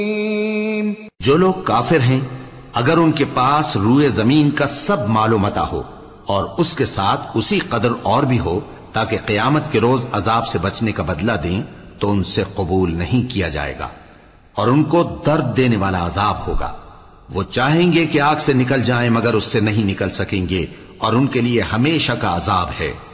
जो लोग काफिर हैं, अगर उनके पास रूए जमीन का सब मालो मता हो और उसके साथ उसी कदर और भी हो ताकि क़यामत के रोज अजाब से बचने का बदला दें, तो उनसे कबूल नहीं किया जाएगा और उनको दर्द देने वाला अजाब होगा। वो चाहेंगे कि आग से निकल जाएं, मगर उससे नहीं निकल सकेंगे और उनके लिए हमेशा का अजाब है।